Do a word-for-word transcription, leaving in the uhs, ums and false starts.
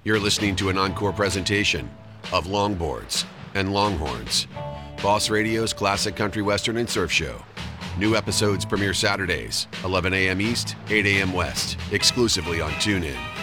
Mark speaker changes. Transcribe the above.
Speaker 1: You're listening to an encore presentation of Longboards and Longhorns, Boss Radio's classic country western and surf show. New episodes premiere Saturdays, eleven a.m. East, eight a.m. West, exclusively on TuneIn.